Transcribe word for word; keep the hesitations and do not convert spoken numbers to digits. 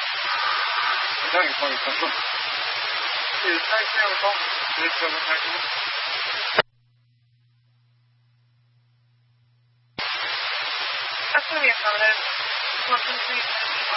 何これ、ちょっと。再生をと、熱を迎えてます。Actually, I found out what